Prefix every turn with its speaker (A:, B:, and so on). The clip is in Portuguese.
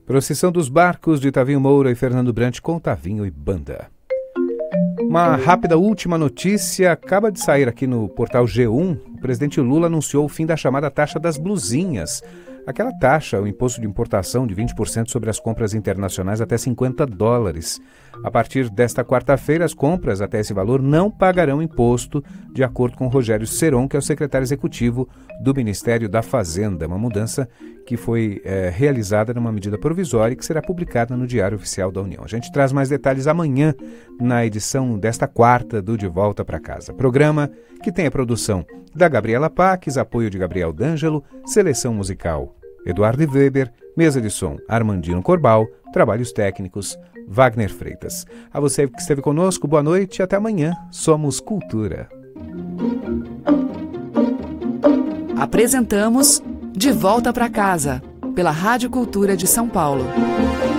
A: Procissão dos Barcos de Tavinho Moura e Fernando Brant com Tavinho e Banda. Uma rápida última notícia, acaba de sair aqui no portal G1, o presidente Lula anunciou o fim da chamada taxa das blusinhas. Aquela taxa, o imposto de importação de 20% sobre as compras internacionais até $50. A partir desta quarta-feira, as compras até esse valor não pagarão imposto, de acordo com Rogério Seron, que é o secretário executivo do Ministério da Fazenda. Uma mudança que foi realizada numa medida provisória e que será publicada no Diário Oficial da União. A gente traz mais detalhes amanhã na edição desta quarta do De Volta para Casa. Programa que tem a produção da Gabriela Paques, apoio de Gabriel D'Angelo, seleção musical Eduardo Weber, mesa de som Armandino Corbal, trabalhos técnicos Wagner Freitas. A você que esteve conosco, boa noite e até amanhã. Somos Cultura.
B: Apresentamos De Volta para Casa, pela Rádio Cultura de São Paulo.